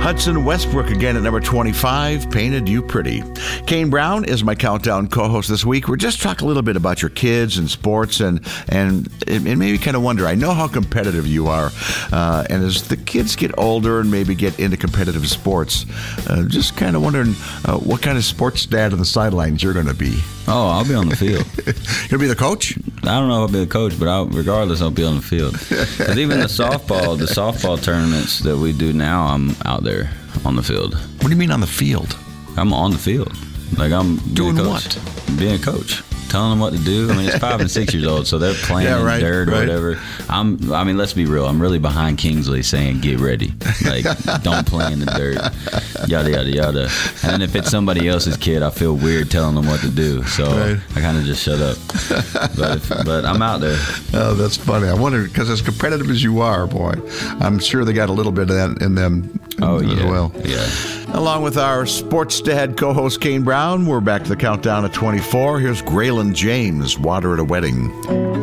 Hudson Westbrook again at number 25, Painted You Pretty. Kane Brown is my countdown co-host this week. We're just talking a little bit about your kids and sports and maybe kind of wonder, I know how competitive you are. And as the kids get older and maybe get into competitive sports, just kind of wondering what kind of sports dad on the sidelines you're going to be. Oh, I'll be on the field. You'll be the coach? I don't know if I'll be the coach, but regardless, I'll be on the field. Because even the softball tournaments that we do now, I'm out there on the field. What do you mean on the field? I'm on the field. Like I'm doing what? Being a coach. Telling them what to do. I mean, it's 5 and 6 years old, so they're playing in dirt or whatever. I mean, let's be real. I'm really behind Kingsley saying, get ready. Like, don't play in the dirt. Yada, yada, yada. And then if it's somebody else's kid, I feel weird telling them what to do. So I kind of just shut up. But I'm out there. Oh, that's funny. I wonder, because as competitive as you are, boy, I'm sure they got a little bit of that in them as well. Yeah. Along with our sports dad co-host Kane Brown, we're back to the countdown at 24. Here's Graylin James, Water at a Wedding.